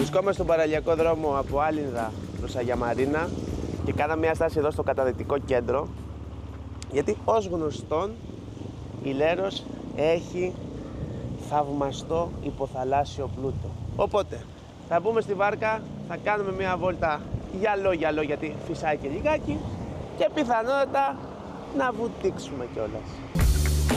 Βρισκόμαστε στον παραλιακό δρόμο από Άλυνδα προς Αγία Μαρίνα και κάναμε μια στάση εδώ στο καταδυτικό κέντρο, γιατί ως γνωστόν η Λέρος έχει θαυμαστό υποθαλάσσιο πλούτο. Οπότε θα μπούμε στη βάρκα, θα κάνουμε μια βόλτα γυαλό γιατί φυσάει και λιγάκι και πιθανότατα να βουτήξουμε κιόλας.